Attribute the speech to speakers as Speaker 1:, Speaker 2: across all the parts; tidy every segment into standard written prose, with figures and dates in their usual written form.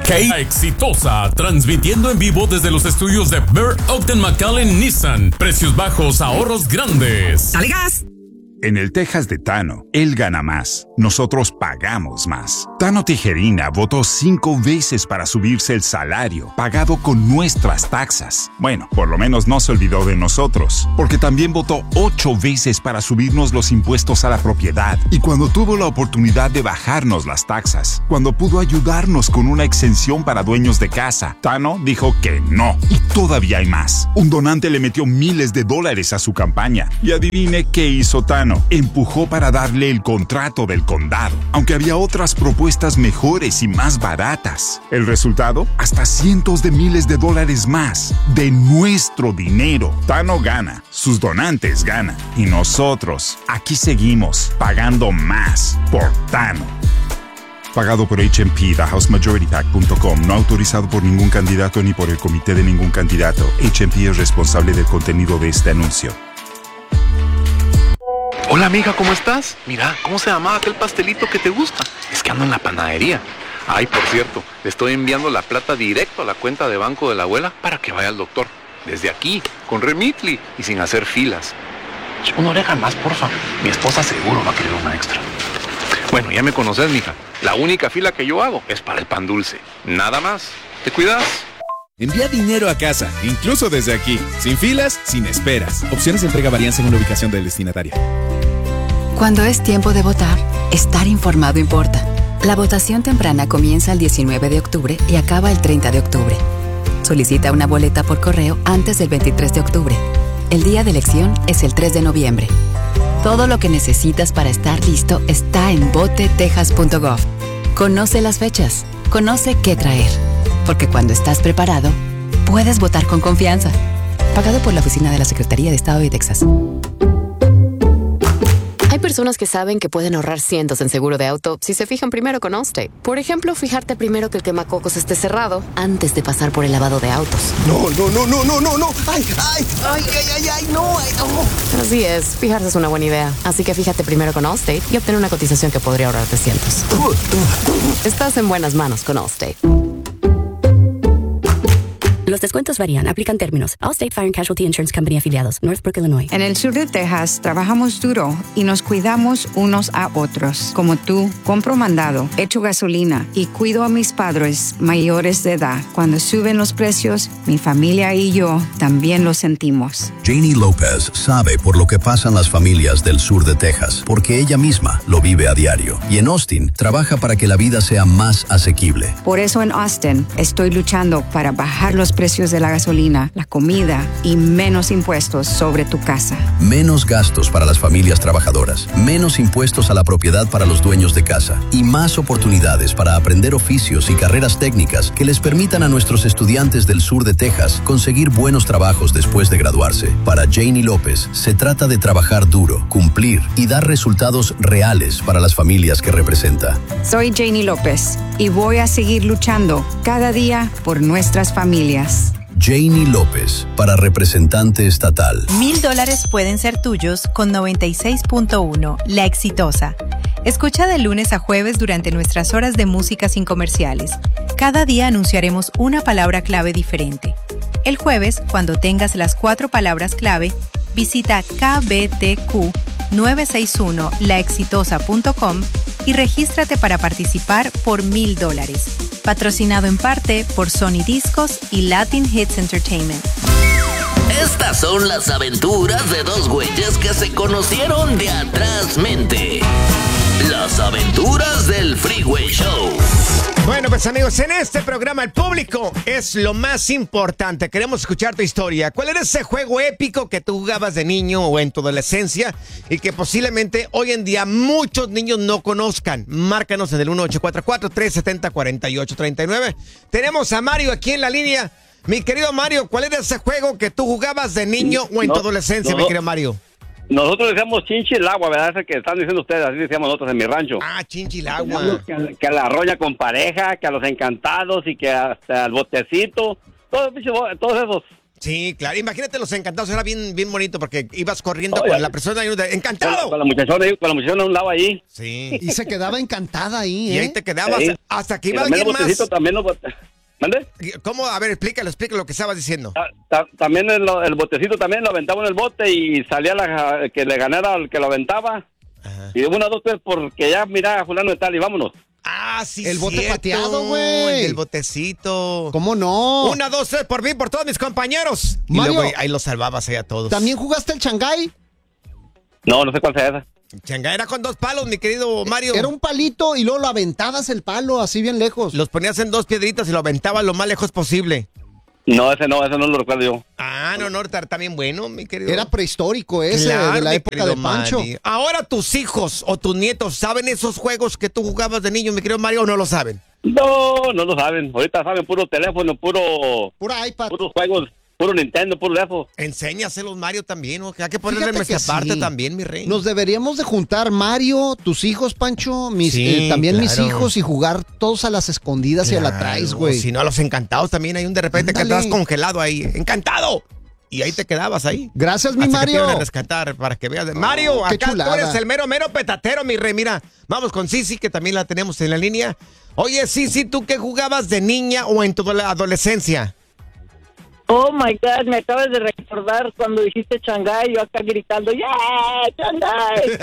Speaker 1: La Exitosa, transmitiendo en vivo desde los estudios de Burr Ogden McAllen Nissan. Precios bajos, ahorros grandes.
Speaker 2: ¡Dale gas!
Speaker 3: En el Texas de Tano, él gana más. Nosotros pagamos más. Tano Tijerina votó 5 veces para subirse el salario, pagado con nuestras taxas. Bueno, por lo menos no se olvidó de nosotros, porque también votó 8 veces para subirnos los impuestos a la propiedad. Y cuando tuvo la oportunidad de bajarnos las taxas, cuando pudo ayudarnos con una exención para dueños de casa, Tano dijo que no. Y todavía hay más. Un donante le metió miles de dólares a su campaña. Y adivine qué hizo Tano. Empujó para darle el contrato del condado, aunque había otras propuestas mejores y más baratas. El resultado, hasta cientos de miles de dólares más de nuestro dinero. Tano gana, sus donantes ganan y nosotros aquí seguimos pagando más por Tano. Pagado por HMP, TheHouseMajorityPAC.com. No autorizado por ningún candidato ni por el comité de ningún candidato. HMP es responsable del contenido de este anuncio.
Speaker 4: Hola amiga, ¿cómo estás? Mira, ¿cómo se llamaba aquel pastelito que te gusta? Es que ando en la panadería. Ay, por cierto, le estoy enviando la plata directo a la cuenta de banco de la abuela para que vaya al doctor. Desde aquí, con Remitly y sin hacer filas. Una oreja más, porfa. Mi esposa seguro va a querer una extra. Bueno, ya me conoces, mija. La única fila que yo hago es para el pan dulce. Nada más. ¿Te cuidas?
Speaker 5: Envía dinero a casa, incluso desde aquí. Sin filas, sin esperas. Opciones de entrega varían según la ubicación del destinatario.
Speaker 6: Cuando es tiempo de votar, estar informado importa. La votación temprana comienza el 19 de octubre y acaba el 30 de octubre. Solicita una boleta por correo antes del 23 de octubre. El día de elección es el 3 de noviembre. Todo lo que necesitas para estar listo está en votetexas.gov. Conoce las fechas. Conoce qué traer. Porque cuando estás preparado, puedes votar con confianza. Pagado por la Oficina de la Secretaría de Estado de Texas.
Speaker 7: Hay personas que saben que pueden ahorrar cientos en seguro de auto si se fijan primero con Allstate. Por ejemplo, fijarte primero que el quemacocos esté cerrado antes de pasar por el lavado de autos.
Speaker 8: No. ¡Ay, no!
Speaker 7: Así es, fijarse es una buena idea. Así que fíjate primero con Allstate y obtén una cotización que podría ahorrarte cientos. Estás en buenas manos con Allstate.
Speaker 9: Los descuentos varían. Aplican términos. Allstate Fire and Casualty Insurance Company afiliados. Northbrook, Illinois.
Speaker 10: En el sur de Texas trabajamos duro y nos cuidamos unos a otros. Como tú, compro mandado, echo gasolina y cuido a mis padres mayores de edad. Cuando suben los precios, mi familia y yo también lo sentimos.
Speaker 11: Janie López sabe por lo que pasan las familias del sur de Texas, porque ella misma lo vive a diario. Y en Austin trabaja para que la vida sea más asequible.
Speaker 10: Por eso en Austin estoy luchando para bajar los precios de la gasolina, la comida y menos impuestos sobre tu casa.
Speaker 11: Menos gastos para las familias trabajadoras, menos impuestos a la propiedad para los dueños de casa y más oportunidades para aprender oficios y carreras técnicas que les permitan a nuestros estudiantes del sur de Texas conseguir buenos trabajos después de graduarse. Para Janie López, se trata de trabajar duro, cumplir y dar resultados reales para las familias que representa.
Speaker 10: Soy Janie López y voy a seguir luchando cada día por nuestras familias.
Speaker 11: Janie López, para representante estatal.
Speaker 12: $1,000 pueden ser tuyos con 96.1, La Exitosa. Escucha de lunes a jueves durante nuestras horas de música sin comerciales. Cada día anunciaremos una palabra clave diferente. El jueves, cuando tengas las 4 palabras clave, visita kbtq961laexitosa.com y regístrate para participar por $1,000. Patrocinado en parte por Sony Discos y Latin Hits Entertainment.
Speaker 13: Estas son las aventuras de dos güeyes que se conocieron de atrás mente. Las aventuras del Freeway Show.
Speaker 14: Bueno, pues amigos, en este programa el público es lo más importante. Queremos escuchar tu historia. ¿Cuál era ese juego épico que tú jugabas de niño o en tu adolescencia y que posiblemente hoy en día muchos niños no conozcan? Márcanos en el 1844-370-4839. Tenemos a Mario aquí en la línea. Mi querido Mario, ¿cuál era ese juego que tú jugabas de niño o en tu adolescencia, mi querido Mario?
Speaker 15: Nosotros decíamos chinchilagua, ¿verdad? Ese que están diciendo ustedes, así decíamos nosotros en mi rancho.
Speaker 14: Ah, chinchilagua.
Speaker 15: Que a la roña con pareja, que a los encantados y que hasta el botecito, todos esos.
Speaker 14: Sí, claro. Imagínate los encantados, era bien bonito porque ibas corriendo con la persona ¡encantado!
Speaker 15: Con la muchachona a un lado ahí.
Speaker 14: Sí.
Speaker 2: Y se quedaba encantada ahí,
Speaker 14: Y ahí te quedabas hasta que iba alguien más.
Speaker 15: También ¿mande?
Speaker 14: ¿Cómo? A ver, explícalo lo que estabas diciendo.
Speaker 15: También el botecito también lo aventaba en el bote y salía que le ganara al que lo aventaba. Ajá. Y 1, 2, 3, porque ya, mira, fulano de tal y vámonos.
Speaker 14: Ah, sí,
Speaker 2: el bote
Speaker 14: cierto,
Speaker 2: pateado, güey.
Speaker 14: El botecito.
Speaker 2: ¿Cómo no?
Speaker 14: 1, 2, 3 por mí, por todos mis compañeros.
Speaker 2: Mario,
Speaker 14: y luego ahí los salvabas ahí a todos.
Speaker 2: ¿También jugaste el Shanghái?
Speaker 15: No sé cuál sea esa.
Speaker 14: Shanghái era con 2 palos, mi querido Mario.
Speaker 2: Era un palito y luego lo aventabas el palo así bien lejos.
Speaker 14: Los ponías en 2 piedritas y lo aventabas lo más lejos posible.
Speaker 15: No, ese no lo recuerdo yo.
Speaker 14: Ah, no, también bueno, mi querido.
Speaker 2: Era prehistórico ese, claro, de la época de Pancho.
Speaker 14: Manny. Ahora tus hijos o tus nietos, ¿saben esos juegos que tú jugabas de niño, mi querido Mario, o no lo saben?
Speaker 15: No lo saben. Ahorita saben puro teléfono, puro
Speaker 2: iPad.
Speaker 15: Puros juegos, puro Nintendo, puro teléfono.
Speaker 14: Enséñaselos, Mario, también, ¿no? Hay que ponerle nuestra parte también, mi rey.
Speaker 2: Nos deberíamos de juntar, Mario, tus hijos, Pancho, también mis hijos, y jugar todos a las escondidas y a la traes, güey.
Speaker 14: Si no, a los encantados también hay un de repente que estás congelado ahí. ¡Encantado! Y ahí te quedabas ahí.
Speaker 2: Gracias, mi
Speaker 14: Hasta
Speaker 2: Mario.
Speaker 14: Que te iban a rescatar para que veas. Mario, acá
Speaker 2: chulada.
Speaker 14: tú eres el mero petatero, mi rey. Mira, vamos con Sisi, que también la tenemos en la línea. Oye, Sisi, ¿tú qué jugabas de niña o en tu adolescencia?
Speaker 16: Oh my God, me acabas de recordar cuando dijiste Shanghái, yo acá gritando, ¡yeah, Shanghái!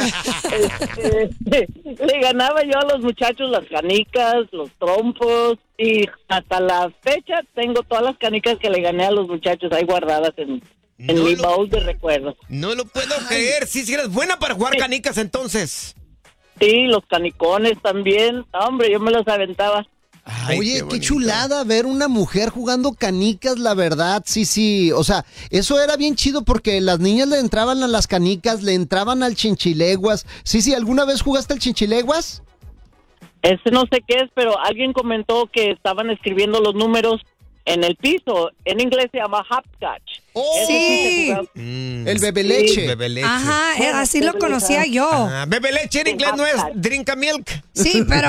Speaker 16: Le ganaba yo a los muchachos las canicas, los trompos, y hasta la fecha tengo todas las canicas que le gané a los muchachos ahí guardadas en mi baúl de recuerdos.
Speaker 14: No lo puedo creer, sí, eres buena para jugar canicas entonces.
Speaker 16: Sí, los canicones también, hombre, yo me los aventaba.
Speaker 2: Ay, oye, qué chulada ver una mujer jugando canicas, la verdad, sí, o sea, eso era bien chido porque las niñas le entraban a las canicas, le entraban al chinchileguas. Sí, ¿alguna vez jugaste al chinchileguas?
Speaker 16: Ese no sé qué es, pero alguien comentó que estaban escribiendo los números en el piso. En inglés se llama hopscotch.
Speaker 2: ¡Oh!
Speaker 17: Sí.
Speaker 2: El bebeleche.
Speaker 14: Sí, bebeleche.
Speaker 17: Ajá, así lo conocía yo.
Speaker 14: Bebeleche en inglés no es drink a milk.
Speaker 17: Sí, pero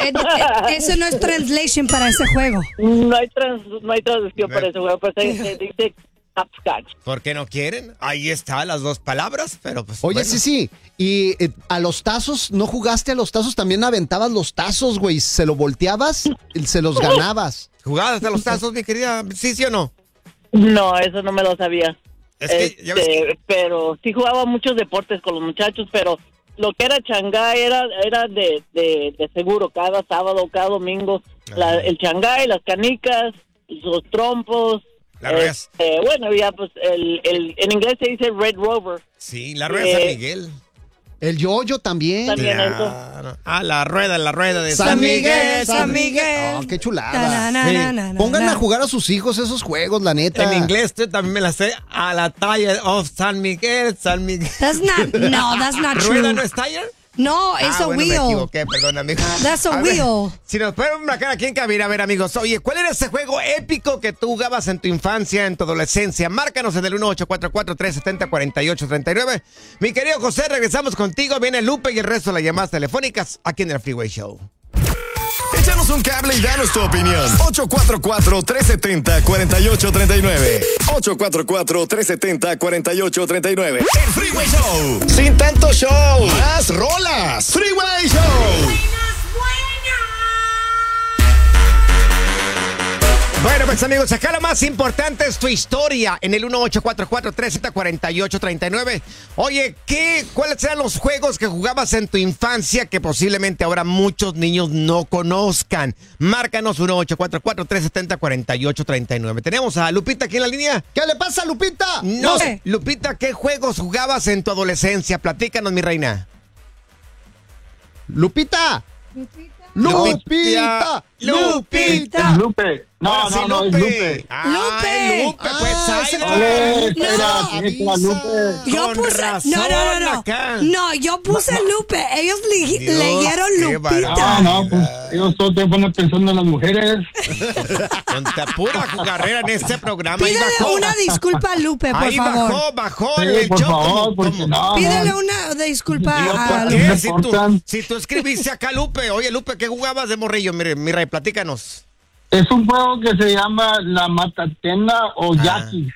Speaker 17: eso no es translation para ese juego.
Speaker 16: No hay traducción para ese juego, pues se dice hopscotch.
Speaker 14: ¿Por qué no quieren? Ahí están las 2 palabras, pero pues.
Speaker 2: Oye,
Speaker 14: bueno.
Speaker 2: sí. Y a los tazos, ¿no jugaste a los tazos? También aventabas los tazos, güey. Se lo volteabas y se los ganabas.
Speaker 14: ¿Jugabas a los tazos, mi querida? ¿Sí o no?
Speaker 16: No, eso no me lo sabía.
Speaker 14: Es que, ya ves que...
Speaker 16: Pero sí jugaba muchos deportes con los muchachos, pero lo que era Shanghái era de seguro, cada sábado, cada domingo. El Shanghái, las canicas, los trompos.
Speaker 14: La rueda.
Speaker 16: Bueno, ya pues en inglés se dice Red Rover.
Speaker 14: Sí, la rueda de San Miguel.
Speaker 2: El yoyo también.
Speaker 14: Claro. La rueda de
Speaker 17: San Miguel, San Miguel.
Speaker 2: Oh, qué chulada. Pongan a jugar a sus hijos esos juegos, la neta.
Speaker 14: En inglés yo también me la sé. A la tire of San Miguel, San Miguel.
Speaker 17: That's not true.
Speaker 14: ¿Rueda no es tire?
Speaker 17: No, es a wheel.
Speaker 14: Me equivoqué, perdón, amigo.
Speaker 17: That's a wheel.
Speaker 14: Si nos pueden marcar aquí en cabina, a ver, amigos. Oye, ¿cuál era ese juego épico que tú jugabas en tu infancia, en tu adolescencia? Márcanos en el 1844-370-4839. Mi querido José, regresamos contigo. Viene Lupe y el resto de las llamadas telefónicas aquí en el Freeway Show.
Speaker 18: Échanos un cable y danos tu opinión. 844-370-4839. 844-370-4839. El Freeway Show. Sin tanto show. Más rolas. Freeway Show.
Speaker 14: Bueno, pues amigos, acá lo más importante es tu historia en el 1844-370-4839. Oye, ¿cuáles eran los juegos que jugabas en tu infancia que posiblemente ahora muchos niños no conozcan? Márcanos 1844-370-4839. Tenemos a Lupita aquí en la línea.
Speaker 2: ¿Qué le pasa, Lupita?
Speaker 14: No sé. Lupita, ¿qué juegos jugabas en tu adolescencia? Platícanos, mi reina.
Speaker 2: Lupita. Lupita.
Speaker 19: Lupe. No, es Lupe.
Speaker 14: Lupe, pues
Speaker 17: yo puse No, yo puse Lupe. Ellos leyeron Lupita.
Speaker 19: No, pues ellos todo el tiempo andan pensando en las mujeres.
Speaker 14: Con pura carrera en este programa.
Speaker 17: Pídele una disculpa a Lupe, por favor.
Speaker 14: Bajó
Speaker 19: sí,
Speaker 14: el
Speaker 19: por
Speaker 14: show.
Speaker 19: favor,
Speaker 17: Pídele una disculpa a
Speaker 14: Lupe.
Speaker 17: Lupe.
Speaker 14: Si tú escribiste acá, Lupe. Oye, Lupe, ¿qué jugabas de morrillo? Mi rey, platícanos.
Speaker 19: Es un juego que se llama La Matatena o Jackie.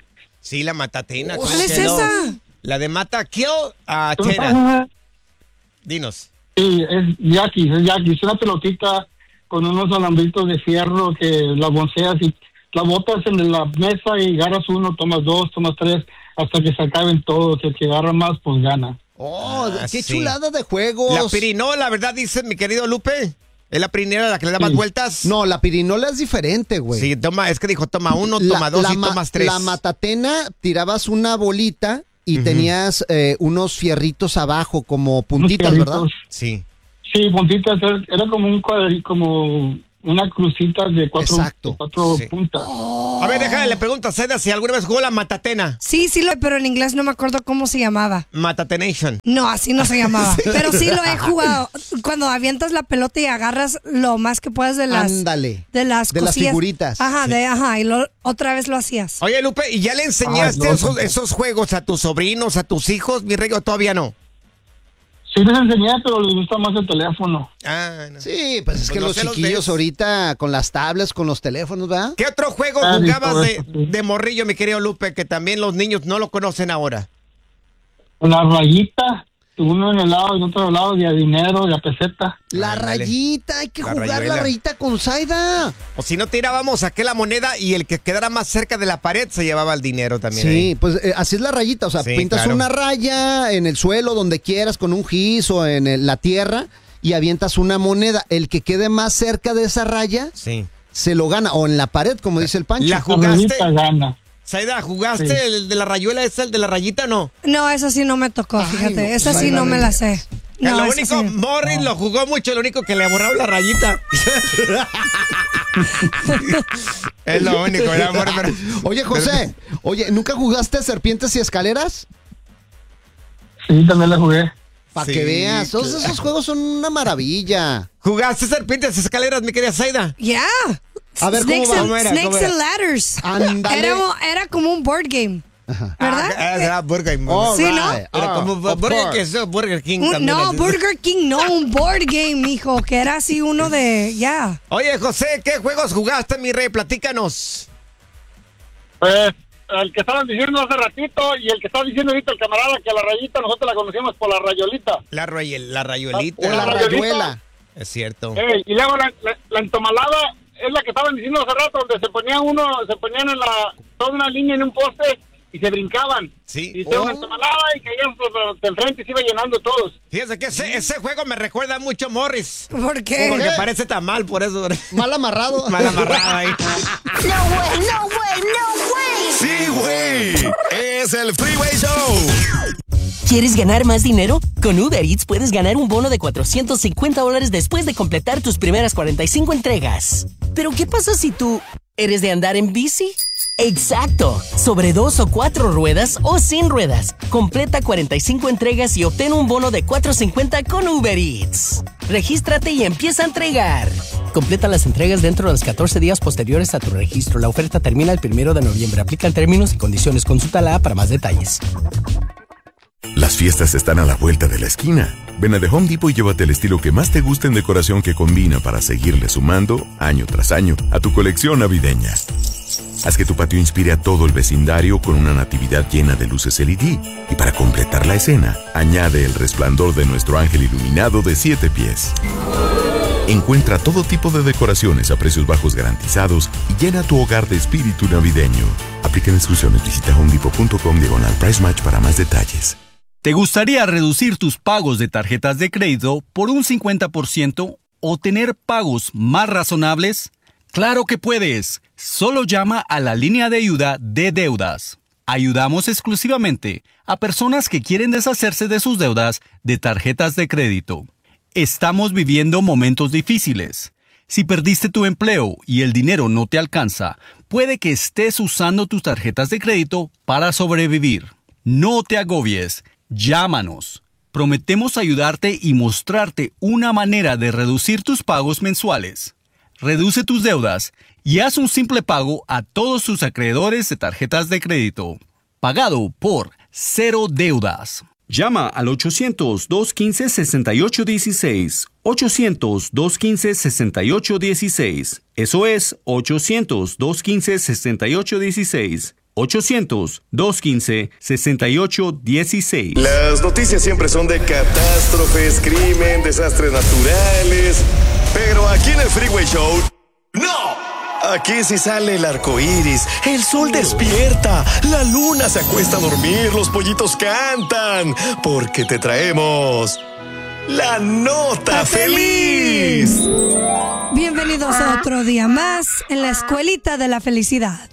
Speaker 14: Sí, la matatena.
Speaker 17: ¿Cuál es esa?
Speaker 14: La de mata kill a tena. Dinos.
Speaker 19: Sí, es Jackie. Es una pelotita con unos alambritos de fierro que la bonceas y la botas en la mesa y agarras uno, tomas dos, tomas tres, hasta que se acaben todos. El que agarra más, pues gana.
Speaker 2: Oh, qué chulada de juegos.
Speaker 14: La pirinola, ¿verdad? Dice mi querido Lupe. ¿Es la pirinola la que le da más vueltas?
Speaker 2: No, la pirinola es diferente, güey.
Speaker 14: Sí, es que dijo toma uno, toma dos y tomas tres.
Speaker 2: La matatena, tirabas una bolita y tenías unos fierritos abajo como puntitas, ¿verdad?
Speaker 14: Sí.
Speaker 19: Sí, puntitas, era como un como una crucita de cuatro puntas.
Speaker 14: A ver, déjale, le pregunto a Seda si alguna vez jugó la matatena.
Speaker 17: Sí, pero en inglés no me acuerdo cómo se llamaba.
Speaker 14: Matatenation.
Speaker 17: No, así no se llamaba. Pero sí lo he jugado. Cuando avientas la pelota y agarras lo más que puedes de las...
Speaker 2: Ándale.
Speaker 17: De las
Speaker 2: figuritas.
Speaker 17: Ajá, sí. Y otra vez lo hacías.
Speaker 14: Oye, Lupe, ¿y ya le enseñaste esos juegos a tus sobrinos, a tus hijos? Mi rey, todavía no.
Speaker 19: Sí les enseñé, pero les gusta más el teléfono.
Speaker 14: No.
Speaker 2: Sí, pues es que los chiquillos ahorita con las tablets, con los teléfonos, ¿verdad?
Speaker 14: ¿Qué otro juego jugabas de morrillo, mi querido Lupe, que también los niños no lo conocen ahora?
Speaker 19: La rayita, uno en el lado y otro lado, de a dinero, de a peseta.
Speaker 2: La rayita, hay que jugar la rayita con Zaida.
Speaker 14: O si no, tirábamos la moneda y el que quedara más cerca de la pared se llevaba el dinero también.
Speaker 2: Sí,
Speaker 14: ahí.
Speaker 2: pues así es la rayita, o sea, pintas una raya en el suelo, donde quieras, con un gis o en la tierra, y avientas una moneda. El que quede más cerca de esa raya, se lo gana, o en la pared, como dice el Pancho.
Speaker 14: ¿La jugaste?
Speaker 19: Gana.
Speaker 14: Zaida, ¿jugaste el de la rayuela, el de la rayita, no?
Speaker 17: No, esa sí no me tocó, fíjate. Esa sí no me la sé. No,
Speaker 14: lo único, Morris lo jugó mucho, lo único que le borraron la rayita. Es lo único, ¿verdad, Morris?
Speaker 2: Oye, José, ¿nunca jugaste Serpientes y Escaleras?
Speaker 19: Sí, también la jugué.
Speaker 2: Para que veas, todos esos juegos son una maravilla.
Speaker 14: ¿Jugaste Serpientes y Escaleras, mi querida Zaida?
Speaker 17: Yeah.
Speaker 2: A ver,
Speaker 17: Snakes
Speaker 2: ¿cómo va?
Speaker 17: Snakes and Ladders.
Speaker 2: Ándale.
Speaker 17: Era como un board game. ¿Verdad?
Speaker 14: Era Burger King.
Speaker 17: Sí, ¿no?
Speaker 14: Era como Burger King también.
Speaker 17: No, Burger King, no, un board game, mijo, que era así uno de,
Speaker 14: Oye, José, ¿qué juegos jugaste, mi rey? Platícanos.
Speaker 19: Pues, el que estaban diciendo hace ratito y el que estaba diciendo ahorita el camarada, que la rayita nosotros la conocíamos por la rayolita.
Speaker 14: La rayuelita.
Speaker 2: O la rayuela.
Speaker 14: Es cierto.
Speaker 19: Y luego la entomalada es la que estaban diciendo hace rato, donde se ponían en toda una línea en un poste y se brincaban.
Speaker 14: Sí.
Speaker 19: Y se una entomalada y caían de frente y se iba llenando todos.
Speaker 14: Fíjese que ese juego me recuerda mucho a Morris.
Speaker 17: ¿Por qué?
Speaker 14: Porque parece tan mal, por eso.
Speaker 2: Mal amarrado.
Speaker 14: Mal amarrado ahí.
Speaker 18: No way. Sí, güey. Es el Freeway Show.
Speaker 20: ¿Quieres ganar más dinero? Con Uber Eats puedes ganar un bono de $450 después de completar tus primeras 45 entregas. ¿Pero qué pasa si tú eres de andar en bici? ¡Exacto! Sobre 2 o 4 ruedas o sin ruedas. Completa 45 entregas y obtén un bono de $450 con Uber Eats. Regístrate y empieza a entregar. Completa las entregas dentro de los 14 días posteriores a tu registro. La oferta termina el 1 de noviembre. Aplican términos y condiciones. Consulta la app para más detalles.
Speaker 21: Las fiestas están a la vuelta de la esquina. Ven a The Home Depot y llévate el estilo que más te guste en decoración que combina para seguirle sumando, año tras año, a tu colección navideña. Haz que tu patio inspire a todo el vecindario con una natividad llena de luces LED. Y para completar la escena, añade el resplandor de nuestro ángel iluminado de 7 pies. Encuentra todo tipo de decoraciones a precios bajos garantizados y llena tu hogar de espíritu navideño. Aplican exclusiones. Visita homedepot.com/price match para más detalles.
Speaker 22: ¿Te gustaría reducir tus pagos de tarjetas de crédito por un 50% o tener pagos más razonables? ¡Claro que puedes! Solo llama a la línea de ayuda de deudas. Ayudamos exclusivamente a personas que quieren deshacerse de sus deudas de tarjetas de crédito. Estamos viviendo momentos difíciles. Si perdiste tu empleo y el dinero no te alcanza, puede que estés usando tus tarjetas de crédito para sobrevivir. No te agobies. Llámanos. Prometemos ayudarte y mostrarte una manera de reducir tus pagos mensuales. Reduce tus deudas y haz un simple pago a todos tus acreedores de tarjetas de crédito. Pagado por Cero Deudas. Llama al 800-215-6816. 800-215-6816. Eso es 800-215-6816. 1-800-215-6816.
Speaker 18: Las noticias siempre son de catástrofes, crimen, desastres naturales. Pero aquí en el Freeway Show, ¡no! Aquí sí sale el arco iris, el sol despierta, la luna se acuesta a dormir, los pollitos cantan, porque te traemos la nota feliz.
Speaker 17: Bienvenidos a otro día más en la escuelita de la felicidad.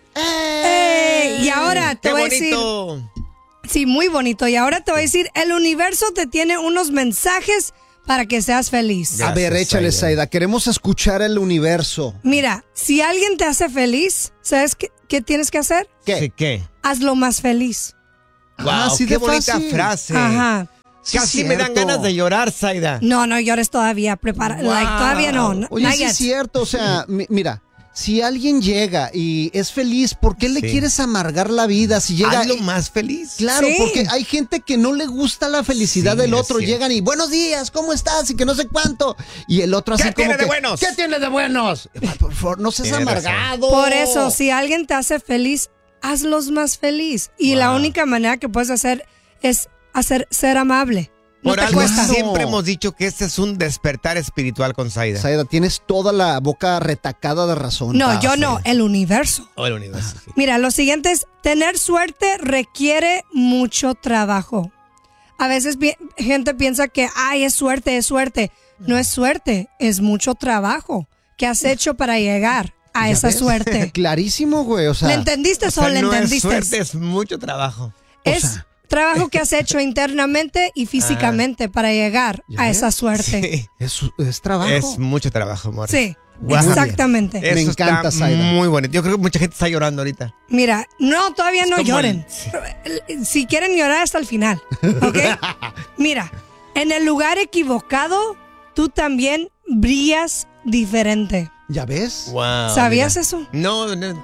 Speaker 17: Y ahora te voy a decir... Sí, muy bonito. Y ahora te voy a decir, el universo te tiene unos mensajes para que seas feliz.
Speaker 2: Gracias, a ver, échale, Saida. Queremos escuchar el universo.
Speaker 17: Mira, si alguien te hace feliz, ¿sabes qué tienes que hacer?
Speaker 14: ¿Qué?
Speaker 17: Hazlo más feliz.
Speaker 14: Wow, qué bonita frase.
Speaker 17: Ajá.
Speaker 14: Casi me dan ganas de llorar, Saida.
Speaker 17: No llores todavía. Todavía no.
Speaker 2: Oye, sí es cierto. O sea, mira. Si alguien llega y es feliz, ¿por qué le quieres amargar la vida? Si llega
Speaker 14: hazlo más feliz.
Speaker 2: Claro, porque hay gente que no le gusta la felicidad del otro. Llegan y buenos días, ¿cómo estás? Y que no sé cuánto. Y el otro así como
Speaker 14: tiene de buenos?
Speaker 2: ¿Qué tiene de buenos? Por favor, no seas amargado.
Speaker 17: Por eso, si alguien te hace feliz, hazlos más feliz. Y la única manera que puedes hacer es ser amable. No
Speaker 14: por
Speaker 17: te
Speaker 14: algo
Speaker 17: cuesta.
Speaker 14: Siempre hemos dicho que este es un despertar espiritual con Saida.
Speaker 2: Saida, tienes toda la boca retacada de razón.
Speaker 17: No, yo no, el universo.
Speaker 14: El universo, sí.
Speaker 17: Mira, lo siguiente es, tener suerte requiere mucho trabajo. A veces gente piensa que, es suerte. No es suerte, es mucho trabajo. ¿Qué has hecho para llegar a esa suerte?
Speaker 2: Clarísimo, güey, o sea.
Speaker 17: ¿Le entendiste o le entendiste?
Speaker 14: No es suerte, es mucho trabajo.
Speaker 17: Trabajo que has hecho internamente y físicamente para llegar a esa suerte.
Speaker 14: Sí.
Speaker 2: Es trabajo.
Speaker 14: Es mucho trabajo, amor.
Speaker 17: Sí, exactamente.
Speaker 14: Me encanta, Saida. Muy bonito. Yo creo que mucha gente está llorando ahorita.
Speaker 17: Mira, no, todavía no lloren. Si quieren llorar hasta el final, ¿ok? Mira, en el lugar equivocado, tú también brillas diferente.
Speaker 2: ¿Ya ves?
Speaker 14: Wow.
Speaker 17: ¿Sabías eso?
Speaker 14: No.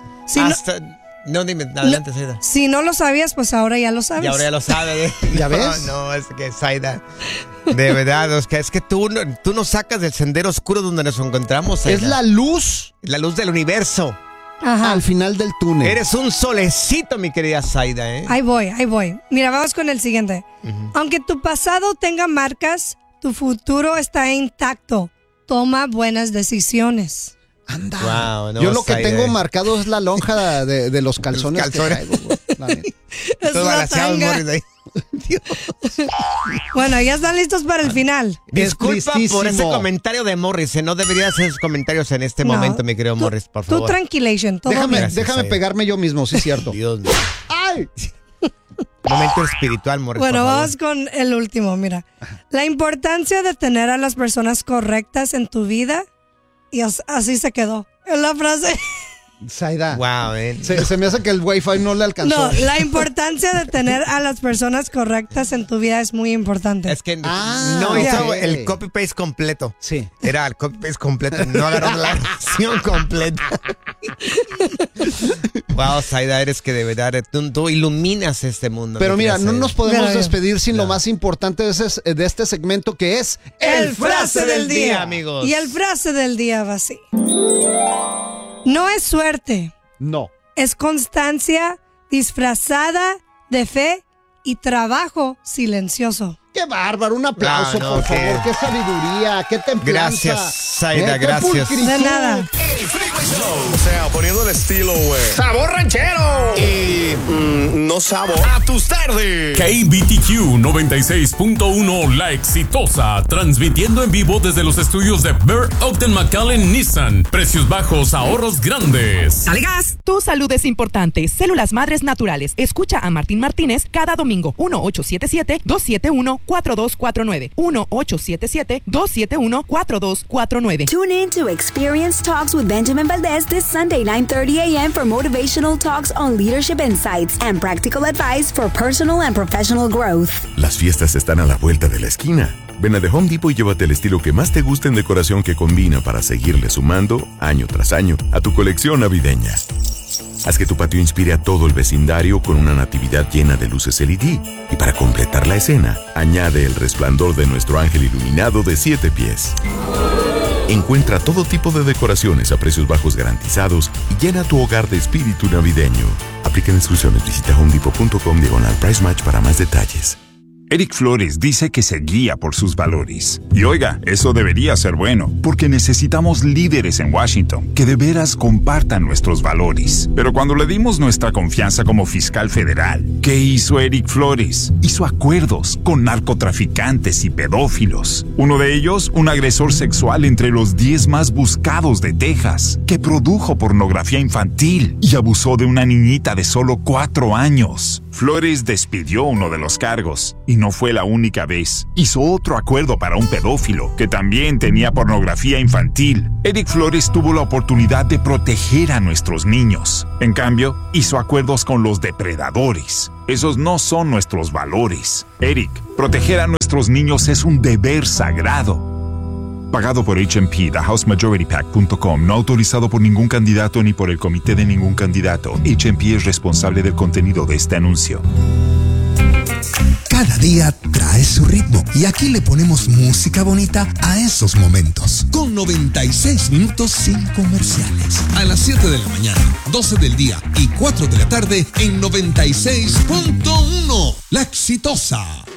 Speaker 14: No, dime, adelante, Saida.
Speaker 17: Si no lo sabías, pues ahora ya lo sabes.
Speaker 14: Y ahora ya lo sabes.
Speaker 2: ¿Ya ves?
Speaker 14: No, es que Saida, de verdad, es que tú nos sacas del sendero oscuro donde nos encontramos, Saida.
Speaker 2: Es la luz
Speaker 14: del universo.
Speaker 17: Ajá.
Speaker 2: Al final del túnel.
Speaker 14: Eres un solecito, mi querida Saida, ¿eh?
Speaker 17: Ahí voy. Mira, vamos con el siguiente. Aunque tu pasado tenga marcas, tu futuro está intacto. Toma buenas decisiones.
Speaker 2: Anda.
Speaker 14: Wow, no,
Speaker 2: yo lo que
Speaker 14: Saida,
Speaker 2: tengo marcado es la lonja de los calzones.
Speaker 14: Que traigo, todo balanceado, Morris, ahí. Dios.
Speaker 17: Bueno, ya están listos para el final.
Speaker 14: Disculpa por ese comentario de Morris. No debería hacer esos comentarios en este momento, mi querido Morris, por favor.
Speaker 17: Tú tranquilation, todo bien.
Speaker 2: Déjame pegarme yo mismo, sí es cierto.
Speaker 14: Dios mío.
Speaker 2: ¡Ay!
Speaker 14: Momento espiritual, Morris.
Speaker 17: Bueno, vamos con el último, mira. La importancia de tener a las personas correctas en tu vida. Y así se quedó. Es la frase.
Speaker 2: Saida.
Speaker 14: Wow,
Speaker 2: se me hace que el Wi-Fi no le alcanzó.
Speaker 17: No, la importancia de tener a las personas correctas en tu vida es muy importante.
Speaker 14: Es que no hizo el copy-paste completo.
Speaker 2: Sí.
Speaker 14: Era el copy-paste completo. No agarró la versión completa. Wow, Saida, eres que de verdad tú iluminas este mundo.
Speaker 2: Pero mira, no nos podemos despedir sin lo más importante de este segmento, que es
Speaker 14: el frase del día, amigos.
Speaker 17: Y el frase del día va así. No es suerte.
Speaker 2: No.
Speaker 17: Es constancia disfrazada de fe y trabajo silencioso.
Speaker 2: ¡Qué bárbaro! Un aplauso, por favor. ¡Qué sabiduría! ¡Qué templanza!
Speaker 14: Gracias, Saida, gracias.
Speaker 17: De nada.
Speaker 18: El Freeway Show. O sea, poniendo el estilo, güey. ¡Sabor ranchero! Y no sabor a tus tardes.
Speaker 1: KBTQ 96.1 La Exitosa, transmitiendo en vivo desde los estudios de Bert Ogden McAllen Nissan. Precios bajos, ahorros grandes.
Speaker 3: ¡Dale gas! Tu salud es importante. Células Madres Naturales. Escucha a Martín Martínez cada domingo. 1-877-271-4249. 1-877-271-4249.
Speaker 23: Tune in to Experience Talks with Benjamin Valdez this Sunday, 9:30 a.m. for motivational talks on leadership insights and practical advice for personal and professional growth.
Speaker 21: Las fiestas están a la vuelta de la esquina. Ven a The Home Depot y llévate el estilo que más te guste en decoración que combina para seguirle sumando, año tras año, a tu colección navideña. Haz que tu patio inspire a todo el vecindario con una natividad llena de luces LED. Y para completar la escena, añade el resplandor de nuestro ángel iluminado de 7 pies. Encuentra todo tipo de decoraciones a precios bajos garantizados y llena tu hogar de espíritu navideño. Aplican instrucciones. Visita homedepot.com/Price Match para más detalles.
Speaker 4: Eric Flores dice que se guía por sus valores. Y oiga, eso debería ser bueno, porque necesitamos líderes en Washington que de veras compartan nuestros valores. Pero cuando le dimos nuestra confianza como fiscal federal, ¿qué hizo Eric Flores? Hizo acuerdos con narcotraficantes y pedófilos. Uno de ellos, un agresor sexual entre los 10 más buscados de Texas, que produjo pornografía infantil y abusó de una niñita de solo 4 años. Flores despidió uno de los cargos, y no fue la única vez. Hizo otro acuerdo para un pedófilo, que también tenía pornografía infantil. Eric Flores tuvo la oportunidad de proteger a nuestros niños. En cambio, hizo acuerdos con los depredadores. Esos no son nuestros valores. Eric, proteger a nuestros niños es un deber sagrado. Pagado por HMP, TheHouseMajorityPAC.com, no autorizado por ningún candidato ni por el comité de ningún candidato. HMP es responsable del contenido de este anuncio.
Speaker 5: Cada día trae su ritmo y aquí le ponemos música bonita a esos momentos. Con 96 minutos sin comerciales. A las 7 de la mañana, 12 del día y 4 de la tarde en 96.1. La Exitosa.